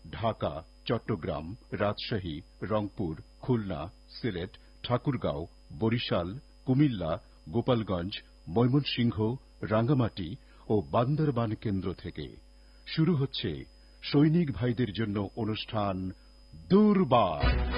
ঢাকা, চট্টগ্রাম, রাজশাহী, রংপুর, খুলনা, সিলেট, ঠাকুরগাঁও, বরিশাল, কুমিল্লা, গোপালগঞ্জ, ময়মনসিংহ, রাঙ্গামাটি ও বান্দরবান কেন্দ্র থেকে শুরু হচ্ছে সৈনিক ভাইদের জন্য অনুষ্ঠান দুর্বার।